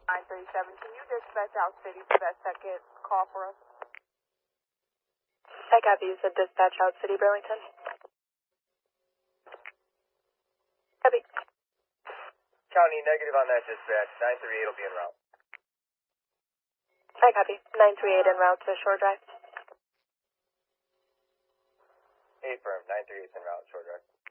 937, can you dispatch out city for that second call for us? I copy. You said dispatch out City Burlington. Copy. County negative on that dispatch. 938 will be en route. I copy. 938 en route to Shore Drive. Affirm. 938 is en route, Shore Drive.